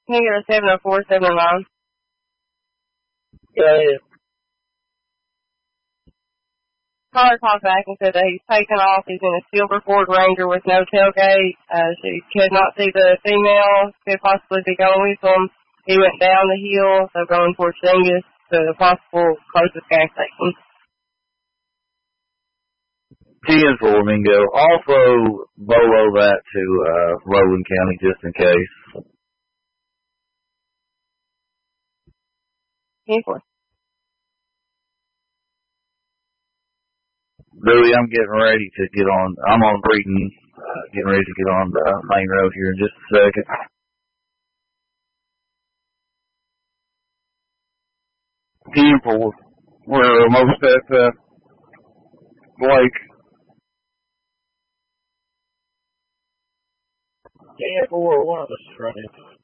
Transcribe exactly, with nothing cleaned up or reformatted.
Can you get a seven oh four seven oh nine? Go ahead. Caller called back and said that he's taken off. He's in a silver Ford Ranger with no tailgate. Uh, she could not see the female. Could possibly be going with him. He went down the hill, so going towards Dingus to the possible closest gas station. ten for Mingo. Also, bolo that to uh, Rowland County just in case. ten four. Louie, I'm getting ready to get on. I'm on Breeden, uh, getting ready to get on the main road here in just a second. ten four. We're almost at uh, Blake. ten four, one of us running.